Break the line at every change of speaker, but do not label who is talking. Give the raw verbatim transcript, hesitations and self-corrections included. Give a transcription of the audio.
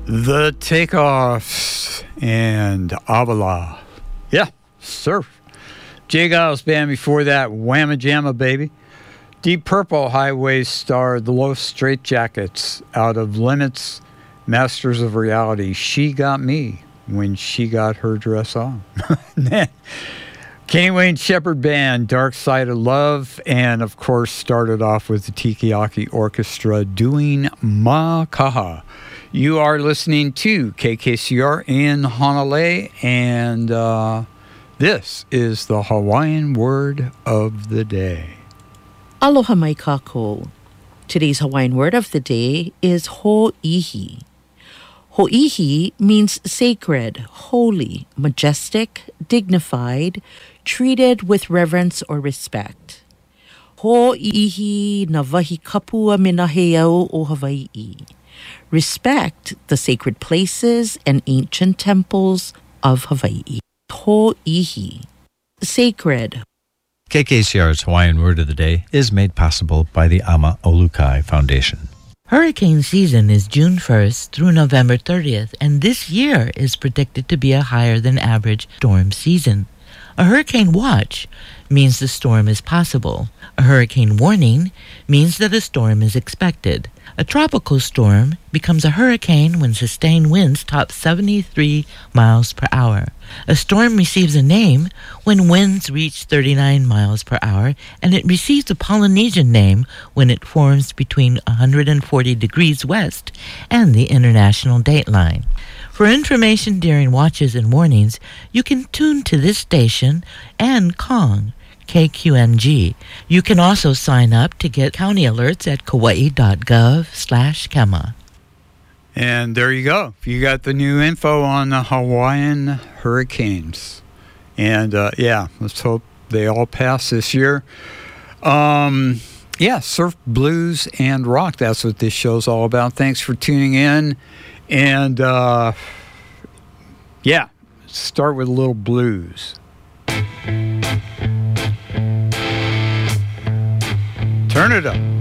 The Takeoffs and Avala. Yeah, surf. Jay Giles Band before that, Whamma Jamma Baby. Deep Purple Highway Star, The Los Straitjackets out of Limits, Masters of Reality. She Got Me When She Got Her Dress On. Kenny Wayne Shepherd Band, Dark Side of Love, and of course started off with the Tikiaki Orchestra doing Ma Kaha. You are listening to K K C R in Honolulu, and uh, this is the Hawaiian word of the day.
Aloha mai kākou. Today's Hawaiian word of the day is ho'ihi. Ho'ihi means sacred, holy, majestic, dignified, treated with reverence or respect. Ho'ihi na wahi kapua minaheau o Hawaii. Respect the sacred places and ancient temples of Hawaii. Ho'ihi. Sacred.
K K C R's Hawaiian Word of the Day is made possible by the Ama Olukai Foundation.
Hurricane season is June first through November thirtieth, and this year is predicted to be a higher than average storm season. A hurricane watch means the storm is possible. A hurricane warning means that a storm is expected. A tropical storm becomes a hurricane when sustained winds top seventy-three miles per hour. A storm receives a name when winds reach thirty-nine miles per hour, and it receives a Polynesian name when it forms between one hundred forty degrees west and the international dateline. For information during watches and warnings, you can tune to this station and Kong, K Q N G. You can also sign up to get county alerts at kauai.gov slash Kema.
And there you go. You got the new info on the Hawaiian hurricanes. And uh, yeah, let's hope they all pass this year. Um, yeah, surf, blues, and rock. That's what this show's all about. Thanks for tuning in. And uh, yeah, start with a little blues. Turn it up.